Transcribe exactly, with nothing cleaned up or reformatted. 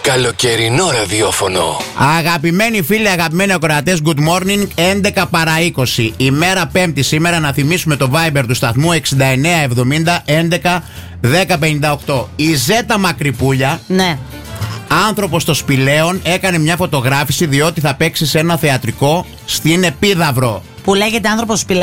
Καλοκαιρινό ραδιόφωνο. Αγαπημένοι φίλοι, αγαπημένοι ακροατές, good morning. έντεκα παρά είκοσι. Ημέρα Πέμπτη σήμερα, να θυμίσουμε το Viber του σταθμού εξήντα εννέα εβδομήντα έντεκα δέκα πενήντα οκτώ. Η Ζέτα Μακρυπούλια, ναι, άνθρωπος των Σπηλαίων, έκανε μια φωτογράφηση διότι θα παίξει σε ένα θεατρικό στην Επίδαυρο. Που λέγεται άνθρωπος